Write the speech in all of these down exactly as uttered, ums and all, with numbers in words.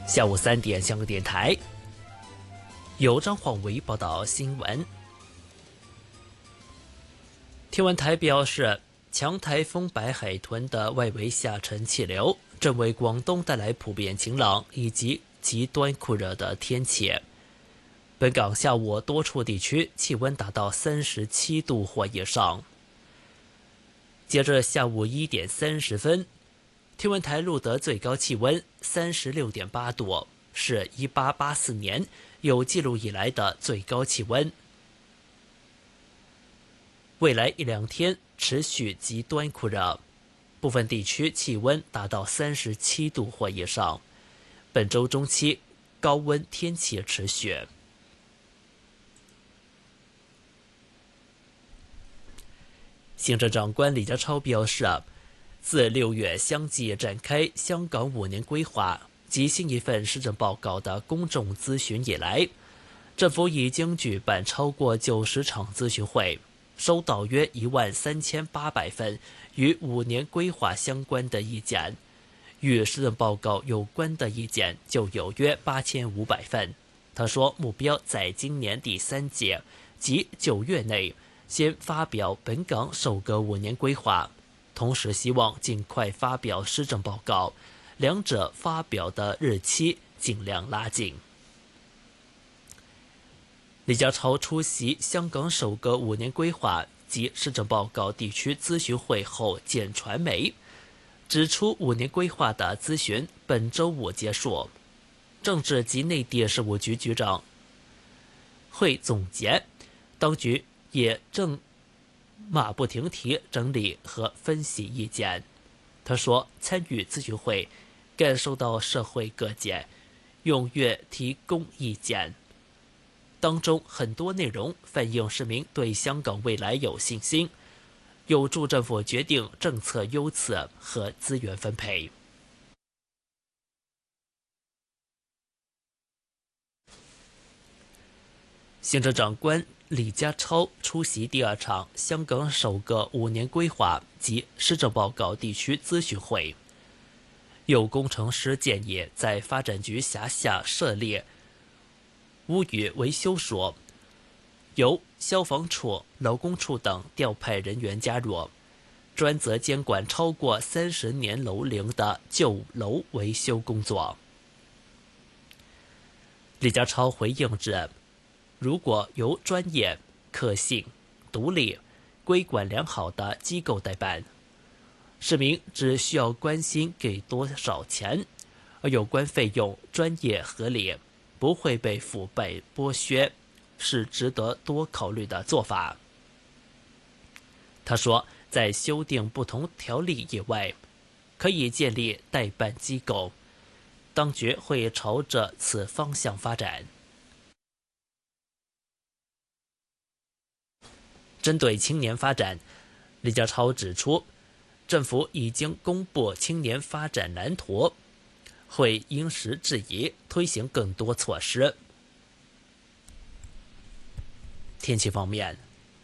下午三点，香港电台由张晃维报道新闻。天文台表示，强台风白海豚的外围下沉气流正为广东带来普遍晴朗以及极端酷热的天气。本港下午多处地区气温达到三十七度或以上。截至下午一点三十分，天文台录得最高气温三十六点八度，是一八八四年有记录以来的最高气温。未来一两天持续极端酷热，部分地区气温达到三十七度或以上。本周中期高温天气持续。行政长官李家超表示，自六月相继展开香港五年规划及新一份施政报告的公众咨询以来，政府已经举办超过九十场咨询会，收到约一万三千八百份与五年规划相关的意见，与施政报告有关的意见就有约八千五百份。他说，目标在今年第三季及九月内先发表本港首个五年规划，同时希望尽快发表施政报告，两者发表的日期尽量拉近。李家超出席香港首个五年规划及施政报告地区咨询会后见传媒，指出五年规划的咨询本周五结束，政治及内地事务局局长会总结，当局也正马不停蹄整理和分析意见。他说，参与咨询会感受到社会各界踊跃提供意见，当中很多内容反映市民对香港未来有信心，有助政府决定政策优次和资源分配。行政长官李家超出席第二场香港首个五年规划及施政报告地区咨询会。有工程师建议在发展局辖下设立屋宇维修所，由消防处、劳工处等调派人员加入，专责监管超过三十年楼龄的旧楼维修工作。李家超回应指，如果由专业、可信、独立、规管良好的机构代办，市民只需要关心给多少钱，而有关费用专业合理，不会被腐败剥削，是值得多考虑的做法。他说，在修订不同条例以外，可以建立代办机构，当局会朝着此方向发展。针对青年发展，李家超指出，政府已经公布青年发展蓝图，会因时制宜推行更多措施。天气方面，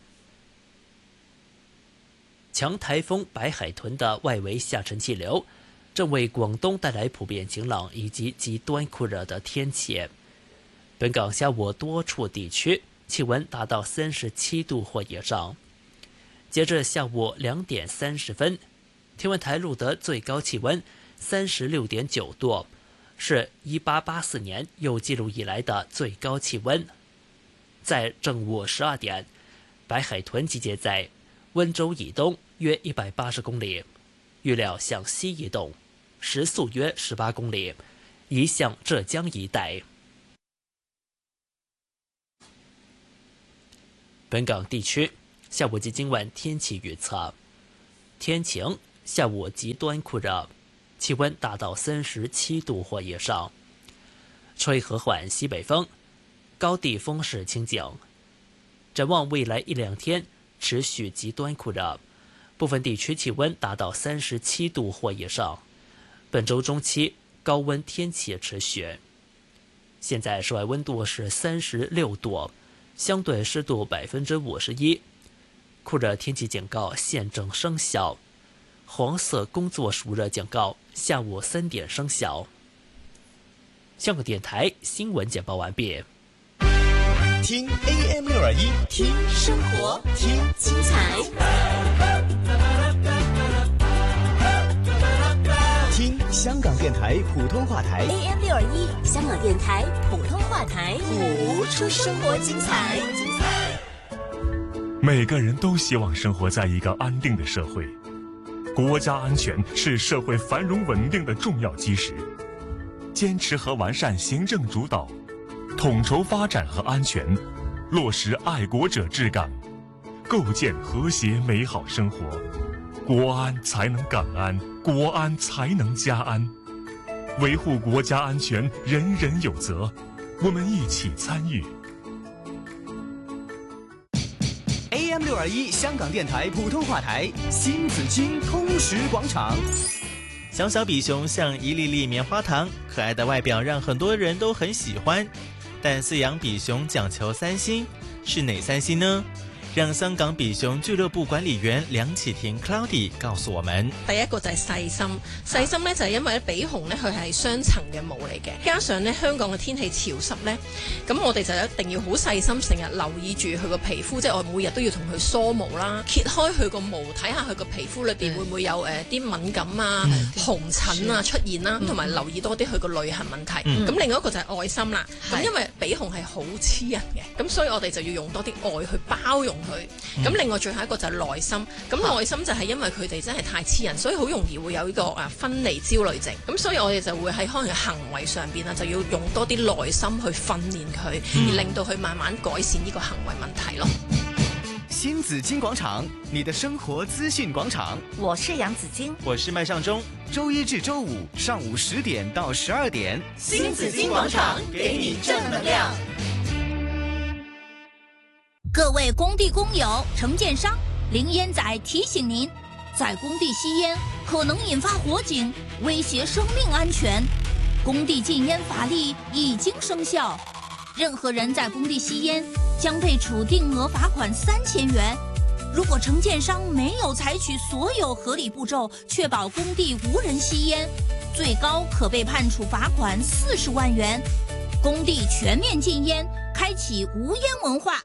强台风白海豚的外围下沉气流正为广东带来普遍晴朗以及极端酷热的天气。本港下午多处地区气温达到三十七度或以上。截至下午两点三十分，天文台录得最高气温三十六点九度，是一八八四年有记录以来的最高气温。在正午十二点，白海豚集结在温州以东约一百八十公里，预料向西移动，时速约十八公里，移向浙江一带。本港地区下午及今晚天气预测：天晴，下午极端酷热，气温达到三十七度或以上，吹和缓西北风，高地风势清劲。展望未来一两天持续极端酷热，部分地区气温达到三十七度或以上。本周中期高温天气持续。现在室外温度是三十六度，相对湿度百分之五十一，酷热天气警告现正生效，黄色工作暑热警告下午三点生效。 香港电台新闻简报完毕。 听 A M 六二一，听生活，听精彩，听香港电台普通话台 A M 六二一，香港电台普通话台， 谱出生活精彩。 每个人都希望生活在一个安定的社会，国家安全是社会繁荣稳定的重要基石。坚持和完善行政主导，统筹发展和安全，落实爱国者治港，构建和谐美好生活，国安才能港安，国安才能家安。维护国家安全，人人有责，我们一起参与。 A M 六二一香港电台普通话台新紫荆通识广场。 小小比熊像一粒粒棉花糖，可爱的外表让很多人都很喜欢。但饲养比熊讲求三心，是哪三心呢？讓香港比熊俱樂部管理員梁啟田 Cloudy 告訴我們。 第一個就係細心，細心咧就係因為比熊咧佢係雙層嘅毛嚟嘅，加上咧香港嘅天氣潮濕咧，咁我哋就一定要好細心，成日留意住佢個皮膚，即係我每日都要同佢梳毛啦，揭開佢個毛，睇下佢個皮膚裏邊會唔會有誒啲、呃、敏感啊、嗯、紅疹啊出現啦，同埋、嗯、留意多啲佢個淚痕問題。咁、嗯、另外一個就係愛心啦，咁因為比熊係好黐人嘅，咁所以我哋就要用多啲愛去包容佢。咁、嗯、另外最後一個就係耐心，咁耐心就係因為佢哋真係太黐人，所以好容易會有呢個啊分離焦慮症。咁所以我哋就會喺可能行為上邊啊，就要用多啲耐心去訓練佢，嗯、而令到佢慢慢改善呢個行為問題咯。 新紫荊廣場，你的生活資訊廣場。 我是楊紫荊， 我是麥尚中。 周一至周五上午十點到十二點， 新紫荊廣場給你正能量。各位工地工友、承建商，林烟仔提醒您，在工地吸烟可能引发火警，威胁生命安全。工地禁烟法律已经生效，任何人在工地吸烟将被处定额罚款三千元。如果承建商没有采取所有合理步骤，确保工地无人吸烟，最高可被判处罚款四十万元。工地全面禁烟，开启无烟文化。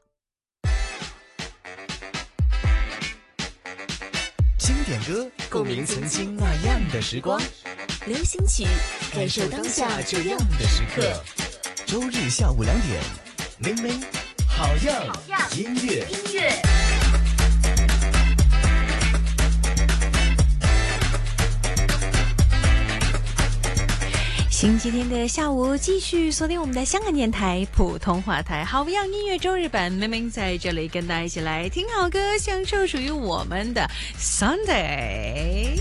经典歌，共鸣曾经那样的时光； 流行曲，感受当下这样的时刻。 周日下午两点，明明好样音乐音乐。 星期天的下午，继续锁定我们的香港电台普通话台，好不样音乐周日版，明明在这里跟大家一起来听好歌，享受属于我们的 Sunday。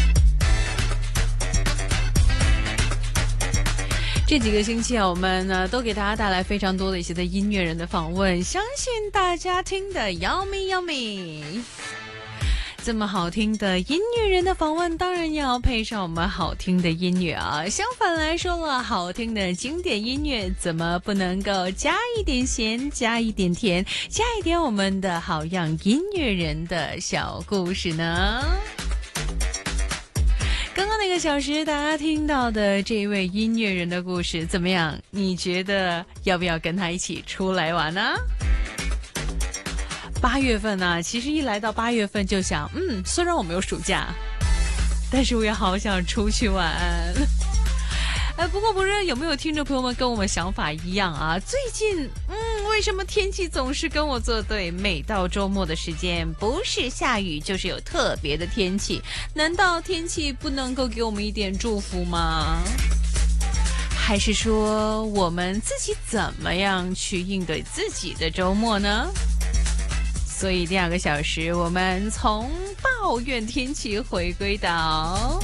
这几个星期啊，我们呢都给大家带来非常多的一些的音乐人的访问，相信大家听的 yummy yummy。这么好听的音乐人的访问，当然要配上我们好听的音乐啊。相反来说了，好听的经典音乐怎么不能够加一点咸，加一点甜，加一点我们的好样音乐人的小故事呢？刚刚那个小时大家听到的这一位音乐人的故事怎么样？你觉得要不要跟他一起出来玩呢？八月份呢、啊，其实一来到八月份就想，嗯，虽然我没有暑假，但是我也好想出去玩。哎，不过不知道有没有听众朋友们跟我们想法一样啊？最近，嗯，为什么天气总是跟我作对？每到周末的时间，不是下雨就是有特别的天气，难道天气不能够给我们一点祝福吗？还是说我们自己怎么样去应对自己的周末呢？所以第二个小时，我们从抱怨天气回归到